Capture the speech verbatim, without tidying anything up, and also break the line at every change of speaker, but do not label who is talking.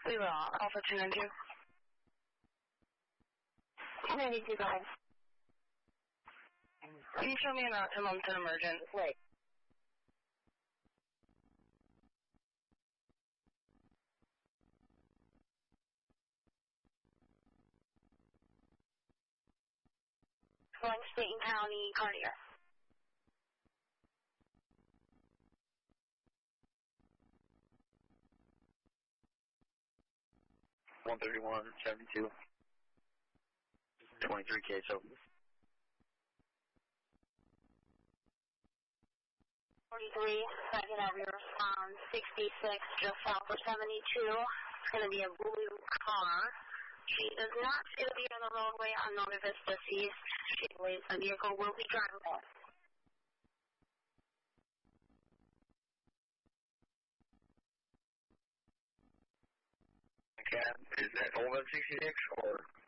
We will. Alpha two nine two.
two ninety-two, go ahead.
Can you show me an uh, Lumsden emergent?
Wait. Going State and County Cartier.
one thirty-one, seventy-two. twenty-three K, so.
forty-three, second have your response, sixty-six, just south of seventy-two. It's going to be a blue car. She does not appear to be on the roadway on Nova Vista East. She believes the vehicle will be drivable.
Okay, is that Olin sixty-six or?